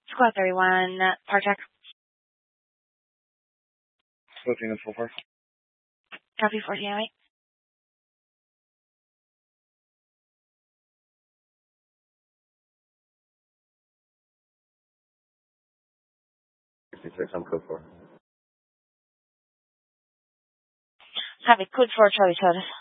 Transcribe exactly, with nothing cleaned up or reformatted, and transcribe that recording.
Squad thirty-one, Park Check. fourteen and so far. Copy fourteen oh eight. sixty-six, I'm code four. Copy, code four, Charlie Sodas.